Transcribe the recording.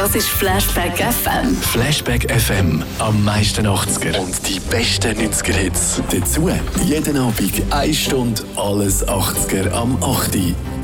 Das ist Flashback FM. Flashback FM, am meisten 80er. Und die besten 90er-Hits. Dazu jeden Abend 1 Stunde alles 80er am 8.